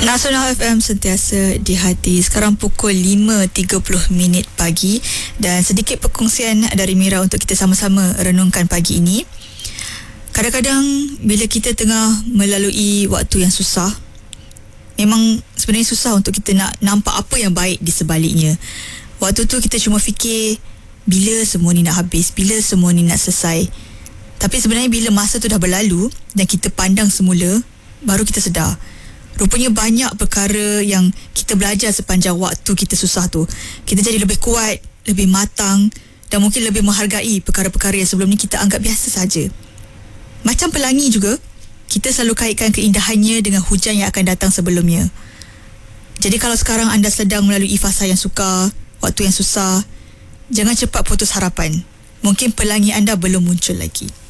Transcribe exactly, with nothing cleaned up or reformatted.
Nasional F M sentiasa di hati. Sekarang pukul lima tiga puluh minit pagi dan sedikit perkongsian dari Mira untuk kita sama-sama renungkan pagi ini. Kadang-kadang bila kita tengah melalui waktu yang susah, memang sebenarnya susah untuk kita nak nampak apa yang baik di sebaliknya. Waktu tu kita cuma fikir bila semua ni nak habis, bila semua ni nak selesai. Tapi sebenarnya bila masa tu dah berlalu dan kita pandang semula, baru kita sedar rupanya banyak perkara yang kita belajar sepanjang waktu kita susah tu. Kita jadi lebih kuat, lebih matang dan mungkin lebih menghargai perkara-perkara yang sebelum ni kita anggap biasa saja. Macam pelangi juga, kita selalu kaitkan keindahannya dengan hujan yang akan datang sebelumnya. Jadi kalau sekarang anda sedang melalui fasa yang sukar, waktu yang susah, jangan cepat putus harapan. Mungkin pelangi anda belum muncul lagi.